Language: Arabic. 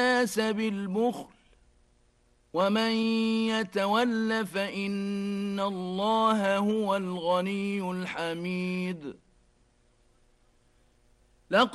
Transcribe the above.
الناس بالبخل ومن يتول فإن الله هو الغني الحميد